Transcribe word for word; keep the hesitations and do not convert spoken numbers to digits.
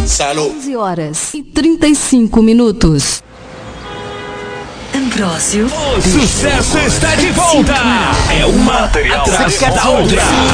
Salud. onze horas e trinta e cinco minutos. Ambrósio. O sucesso está de volta. É uma atrás da outra.